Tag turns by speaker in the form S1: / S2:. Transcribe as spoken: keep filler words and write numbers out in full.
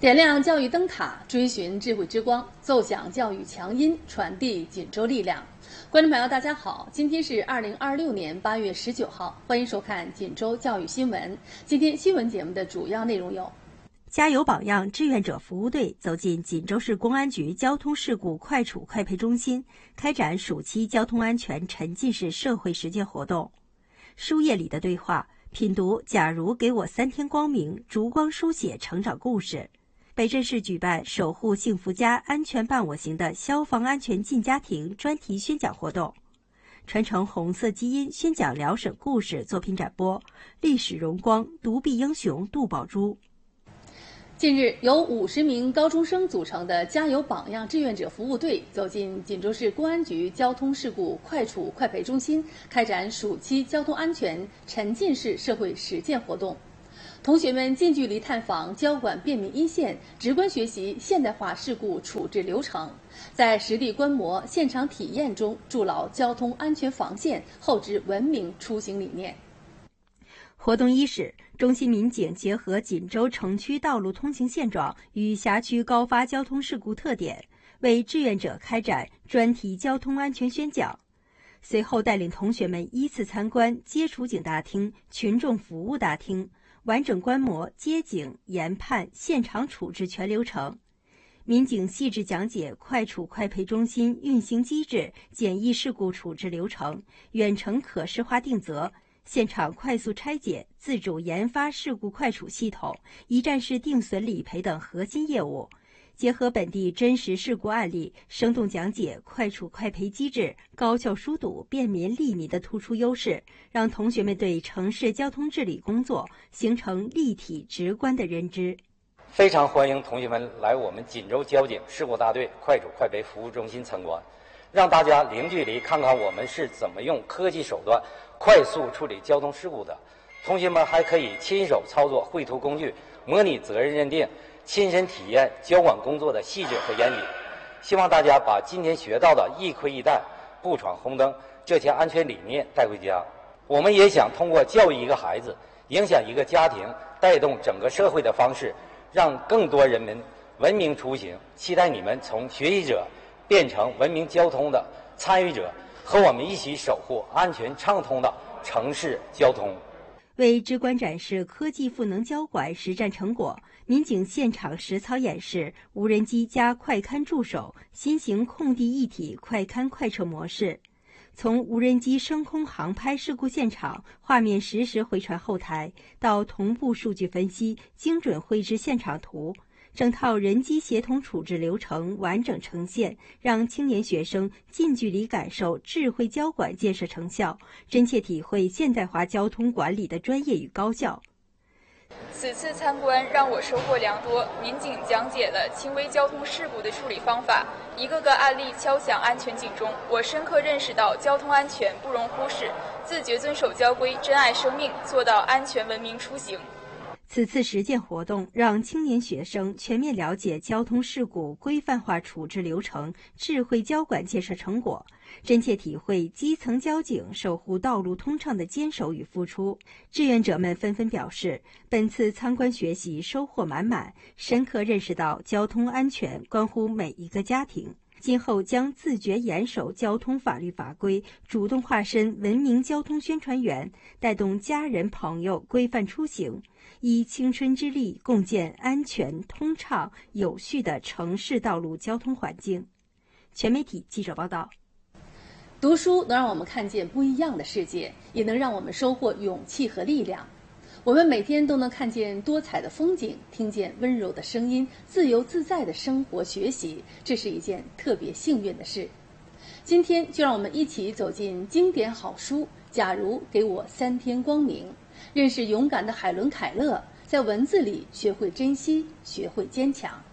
S1: 点亮教育灯塔，追寻智慧之光，奏响教育强音，传递锦州力量。观众朋友，大家好，今天是二零二六年八月十九号，欢迎收看锦州教育新闻。今天新闻节目的主要内容有：
S2: 加油榜样志愿者服务队走进锦州市公安局交通事故快处快赔中心，开展暑期交通安全沉浸式社会实践活动。书页里的对话，品读假如给我三天光明，烛光书写成长故事。北镇市举办守护幸福家安全伴我行的消防安全进家庭专题宣讲活动，传承红色基因宣讲辽沈故事作品展播，历史荣光独臂英雄杜宝珠。
S1: 近日，由五十名高中生组成的加油榜样志愿者服务队走进锦州市公安局交通事故快处快赔中心，开展暑期交通安全沉浸式社会实践活动。同学们近距离探访交管便民一线，直观学习现代化事故处置流程，在实地观摩、现场体验中筑牢交通安全防线，厚植文明出行理念。
S2: 活动伊始，中心民警结合锦州城区道路通行现状与辖区高发交通事故特点，为志愿者开展专题交通安全宣讲。随后带领同学们依次参观接触警大厅、群众服务大厅，完整观摩接警、研判、现场处置全流程。民警细致讲解快处快赔中心运行机制、简易事故处置流程、远程可视化定责、现场快速拆解、自主研发事故快处系统、一站式定损理赔等核心业务，结合本地真实事故案例，生动讲解快处快赔机制，高效疏堵便民利民的突出优势，让同学们对城市交通治理工作形成立体直观的认知。
S3: 非常欢迎同学们来我们锦州交警事故大队快处快赔服务中心参观，让大家零距离看看我们是怎么用科技手段快速处理交通事故的。同学们还可以亲手操作绘图工具，模拟责任认定，亲身体验交管工作的细致和严谨。希望大家把今天学到的一盔一弹、不闯红灯这些安全理念带回家。我们也想通过教育一个孩子、影响一个家庭、带动整个社会的方式，让更多人民文明出行。期待你们从学习者变成文明交通的参与者，和我们一起守护安全畅通的城市交通。
S2: 为直观展示科技赋能交管实战成果，民警现场实操演示无人机加快勘助手新型空地一体快勘快测模式，从无人机升空航拍事故现场画面实时回传后台，到同步数据分析、精准绘制现场图，整套人机协同处置流程完整呈现，让青年学生近距离感受智慧交管建设成效，真切体会现代化交通管理的专业与高效。
S4: 此次参观让我收获良多，民警讲解了轻微交通事故的处理方法，一个个案例敲响安全警钟，我深刻认识到交通安全不容忽视，自觉遵守交规，珍爱生命，做到安全文明出行。
S2: 此次实践活动让青年学生全面了解交通事故规范化处置流程、智慧交管建设成果，真切体会基层交警守护道路通畅的坚守与付出。志愿者们纷纷表示，本次参观学习收获满满，深刻认识到交通安全关乎每一个家庭。今后将自觉严守交通法律法规，主动化身文明交通宣传员，带动家人朋友规范出行，以青春之力共建安全、通畅、有序的城市道路交通环境。全媒体记者报道。
S1: 读书能让我们看见不一样的世界，也能让我们收获勇气和力量。我们每天都能看见多彩的风景，听见温柔的声音，自由自在的生活学习，这是一件特别幸运的事。今天就让我们一起走进经典好书《假如给我三天光明》，认识勇敢的海伦·凯勒，在文字里学会珍惜，学会坚强。